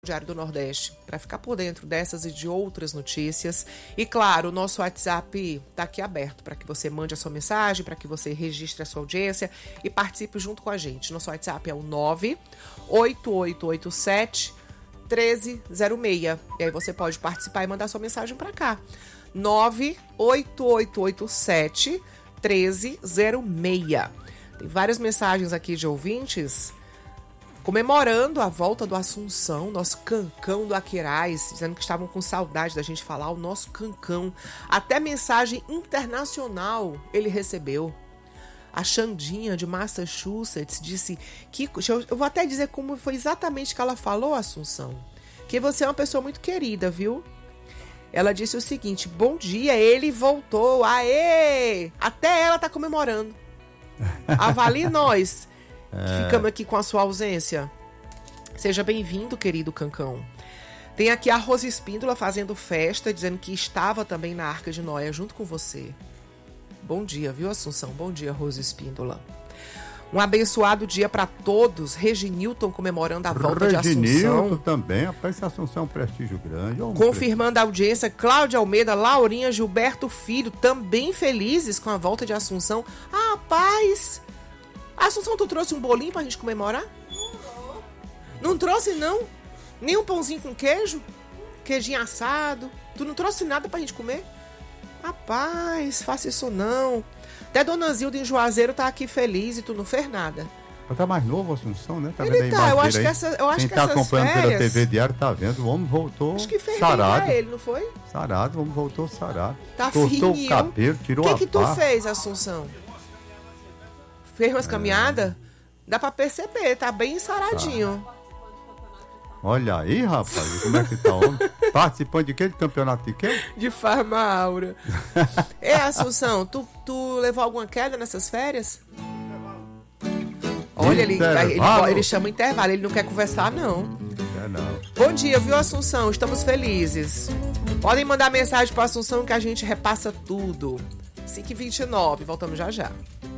Diário do Nordeste, para ficar por dentro dessas e de outras notícias. E claro, o nosso WhatsApp está aqui aberto para que você mande a sua mensagem, para que você registre a sua audiência e participe junto com a gente. Nosso WhatsApp é o 98887 1306. E aí você pode participar e mandar sua mensagem para cá. 98887 1306. Tem várias mensagens aqui de ouvintes comemorando a volta do Assunção, nosso Cancão do Aquiraz, dizendo que estavam com saudade da gente falar o nosso Cancão. Até mensagem internacional ele recebeu. A Xandinha, de Massachusetts, disse que... Eu vou até dizer como foi exatamente que ela falou, Assunção. Que você é uma pessoa muito querida, viu? Ela disse o seguinte: bom dia, ele voltou, aê! Até ela tá comemorando. Avalie nós, que ficamos aqui com a sua ausência. Seja bem-vindo, querido Cancão. Tem aqui a Rose Espíndola fazendo festa, dizendo que estava também na Arca de Noé junto com você. Bom dia, viu, Assunção? Bom dia, Rose Espíndola. Um abençoado dia para todos. Reginilton comemorando a volta de Assunção. Reginilton também. Rapaz, essa Assunção é um prestígio grande. Confirmando a audiência, Cláudia Almeida, Laurinha, Gilberto Filho, também felizes com a volta de Assunção. Ah, rapaz! Assunção, tu trouxe um bolinho pra gente comemorar? Não trouxe, não? Nem um pãozinho com queijo? Queijinho assado? Tu não trouxe nada pra gente comer? Rapaz, faça isso não. Até Dona Zilda em Juazeiro tá aqui feliz e tu não fez nada. Tá mais novo, Assunção, né? Tá ele tá, eu acho que quem tá essas acompanhando férias, pela TV Diário tá vendo. O homem voltou acho que fez sarado. Bem pra ele, não foi? Sarado, o homem voltou sarado. Tá cortou fininho. O cabelo, tirou a O que tu fez, Assunção? Fez umas caminhadas? Dá pra perceber, tá bem saradinho. Olha aí, rapaz, como é que tá homem? Participando de quê? De campeonato de quê? De Farma Aura. Assunção, tu levou alguma queda nessas férias? Olha, ele chama intervalo, ele não quer conversar, não. Não. Bom dia, viu, Assunção? Estamos felizes. Podem mandar mensagem para Assunção que a gente repassa tudo. 5h29, voltamos já já.